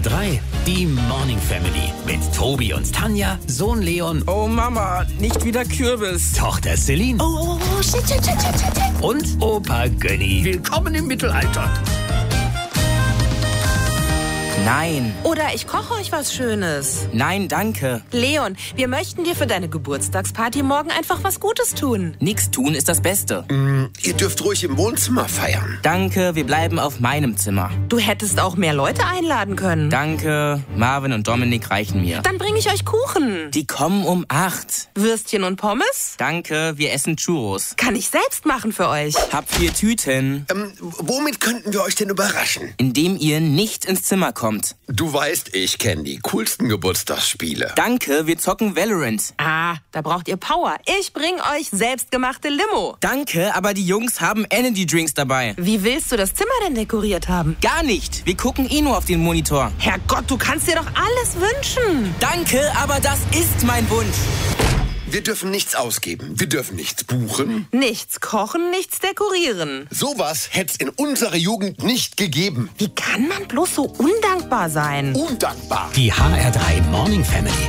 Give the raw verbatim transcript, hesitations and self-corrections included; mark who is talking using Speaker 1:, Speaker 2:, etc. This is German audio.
Speaker 1: R drei, die Morning Family mit Tobi und Tanja, Sohn Leon.
Speaker 2: Oh Mama, nicht wieder Kürbis.
Speaker 1: Tochter Celine.
Speaker 3: Oh, oh, oh, shit, shit, shit, shit, shit.
Speaker 1: Und Opa Gönni. Willkommen im Mittelalter.
Speaker 2: Nein.
Speaker 3: Oder ich koche euch was Schönes.
Speaker 2: Nein, danke.
Speaker 3: Leon, wir möchten dir für deine Geburtstagsparty morgen einfach was Gutes tun.
Speaker 2: Nix tun ist das Beste.
Speaker 4: Mm, ihr dürft ruhig im Wohnzimmer feiern.
Speaker 2: Danke, wir bleiben auf meinem Zimmer.
Speaker 3: Du hättest auch mehr Leute einladen können.
Speaker 2: Danke, Marvin und Dominik reichen mir.
Speaker 3: Dann bringe ich euch Kuchen.
Speaker 2: Die kommen um acht.
Speaker 3: Würstchen und Pommes?
Speaker 2: Danke, wir essen Churros.
Speaker 3: Kann ich selbst machen für euch.
Speaker 2: Hab vier Tüten.
Speaker 4: Ähm, womit könnten wir euch denn überraschen?
Speaker 2: Indem ihr nicht ins Zimmer kommt.
Speaker 4: Du weißt, ich kenne die coolsten Geburtstagsspiele.
Speaker 2: Danke, wir zocken Valorant.
Speaker 3: Ah, da braucht ihr Power. Ich bring euch selbstgemachte Limo.
Speaker 2: Danke, aber die Jungs haben Energy Drinks dabei.
Speaker 3: Wie willst du das Zimmer denn dekoriert haben?
Speaker 2: Gar nicht. Wir gucken eh nur auf den Monitor.
Speaker 3: Herrgott, du kannst dir doch alles wünschen.
Speaker 2: Danke, aber das ist mein Wunsch.
Speaker 4: Wir dürfen nichts ausgeben. Wir dürfen nichts buchen.
Speaker 3: Nichts kochen, nichts dekorieren.
Speaker 4: Sowas hätte es in unserer Jugend nicht gegeben.
Speaker 3: Wie kann man bloß so undankbar sein?
Speaker 4: Undankbar.
Speaker 1: Die H R drei Morning Family.